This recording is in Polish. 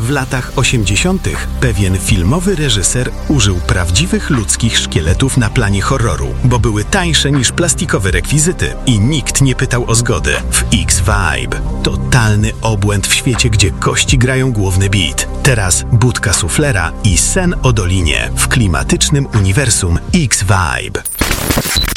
W latach 80. pewien filmowy reżyser użył prawdziwych ludzkich szkieletów na planie horroru, bo były tańsze niż plastikowe rekwizyty i nikt nie pytał o zgodę. W X-Vibe. Totalny obłęd w świecie, gdzie kości grają główny beat. Teraz budka suflera i sen o dolinie w klimatycznym uniwersum X-Vibe.